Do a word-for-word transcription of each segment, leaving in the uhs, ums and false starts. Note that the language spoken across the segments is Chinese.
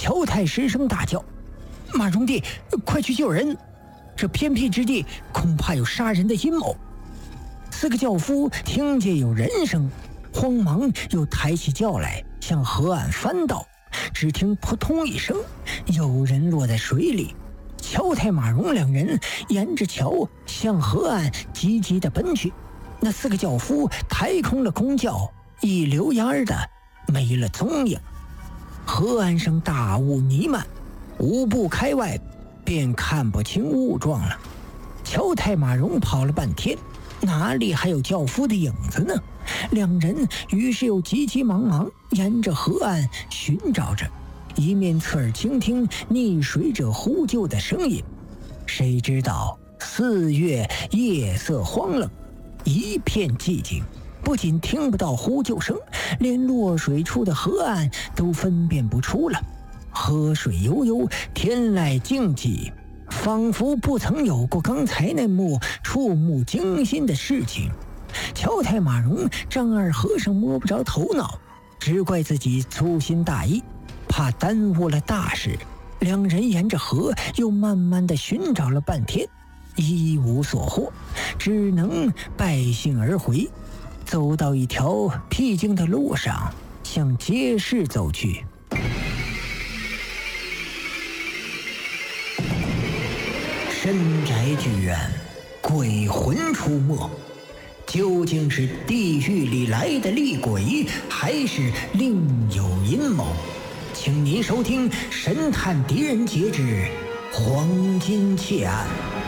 乔太失声大叫：“马荣弟，快去救人！这偏僻之地恐怕有杀人的阴谋。”四个轿夫听见有人声，慌忙又抬起轿来向河岸翻倒，只听扑通一声，有人落在水里。乔太马荣两人沿着桥向河岸急急地奔去。那四个轿夫抬空了空轿，一溜烟儿的没了踪影。河岸上大雾弥漫，五步开外便看不清雾状了。乔太马荣跑了半天，哪里还有轿夫的影子呢？两人于是又急急忙忙沿着河岸寻找着，一面侧耳倾听溺水者呼救的声音。谁知道四月夜色荒冷，一片寂静，不仅听不到呼救声，连落水处的河岸都分辨不出了。河水悠悠，天籁静寂，仿佛不曾有过刚才那幕触目惊心的事情。乔太马荣张二和尚摸不着头脑，只怪自己粗心大意，怕耽误了大事。两人沿着河又慢慢地寻找了半天，一无所获，只能败兴而回。走到一条僻静的路上，向街市走去。深宅剧院，鬼魂出没，究竟是地狱里来的厉鬼，还是另有阴谋？请您收听《神探狄仁杰之黄金窃案》。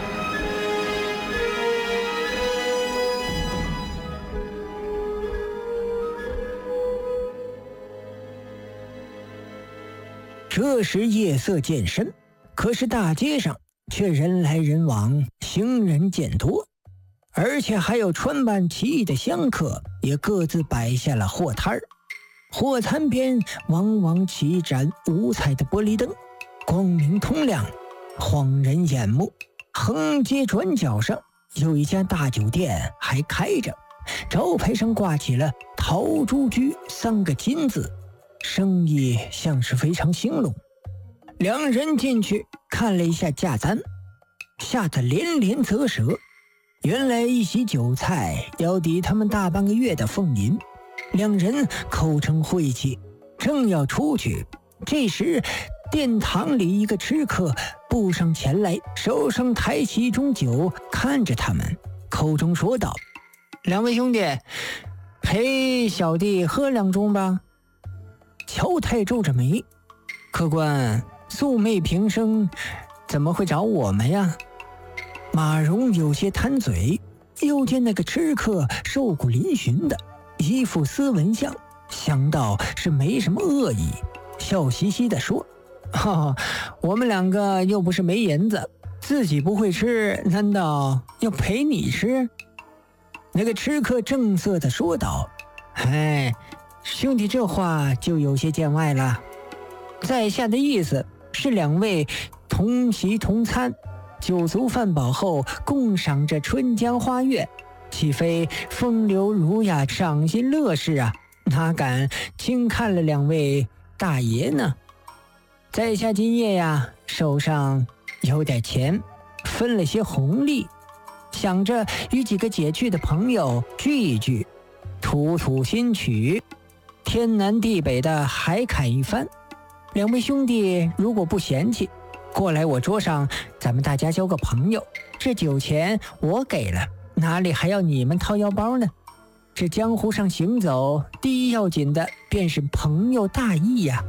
这时夜色渐深，可是大街上却人来人往，行人渐多，而且还有穿扮奇异的香客也各自摆下了货摊儿。货摊边往往起一盏五彩的玻璃灯，光明通亮，晃人眼目。横街转角上有一家大酒店还开着，招牌上挂起了陶朱居三个金字，生意像是非常兴隆。两人进去看了一下价单，吓得连连啧舌。原来一席酒菜要抵他们大半个月的俸银。两人口称晦气，正要出去，这时殿堂里一个吃客步上前来，手上抬起一盅酒，看着他们，口中说道：“两位兄弟，陪小弟喝两盅吧。”乔太皱着眉：“客官，素昧平生，怎么会找我们呀？”马荣有些贪嘴，又见那个吃客瘦骨嶙峋的，一副斯文相，想到是没什么恶意，笑嘻嘻地说：“哈哈，我们两个又不是没银子，自己不会吃，难道要陪你吃？”那个吃客正色地说道：“哎，兄弟这话就有些见外了。在下的意思是两位同席同餐，酒足饭饱后共赏这春江花月，岂非风流儒雅，赏心乐事啊？哪敢轻看了两位大爷呢？在下今夜呀，手上有点钱，分了些红利，想着与几个解去的朋友聚一聚，吐吐新曲，天南地北的海侃一番。两位兄弟如果不嫌弃，过来我桌上，咱们大家交个朋友。这酒钱我给了，哪里还要你们掏腰包呢？这江湖上行走，第一要紧的便是朋友大义呀。”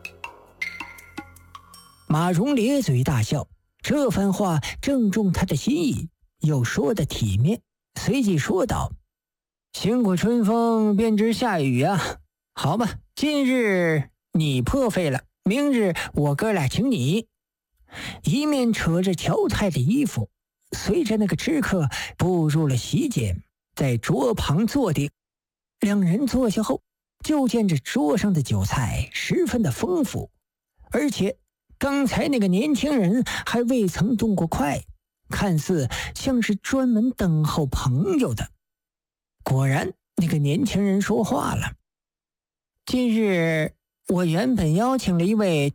马荣咧嘴大笑，这番话正中他的心意，又说得体面，随即说道：“行过春风便知下雨啊，好吧，今日你破费了，明日我哥俩请你。”一面扯着乔太的衣服，随着那个吃客步入了席间，在桌旁坐定。两人坐下后，就见这桌上的酒菜十分的丰富，而且刚才那个年轻人还未曾动过筷，看似像是专门等候朋友的。果然，那个年轻人说话了：“今日我原本邀请了一位